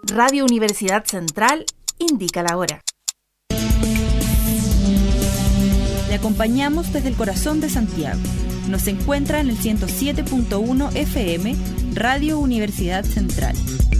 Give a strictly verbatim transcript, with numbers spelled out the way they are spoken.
Radio Universidad Central indica la hora. Le acompañamos desde el corazón de Santiago. Nos encuentra en el ciento siete punto uno F M, Radio Universidad Central.